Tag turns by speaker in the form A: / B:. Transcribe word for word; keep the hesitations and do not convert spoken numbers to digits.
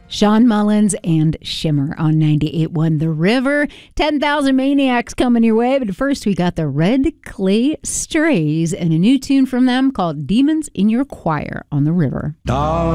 A: Sean Mullins and Shimmer on ninety-eight point one The River. ten thousand Maniacs coming your way. But first, we got the Red Clay Strays and a new tune from them called Demons in Your Choir on The River.
B: Darling.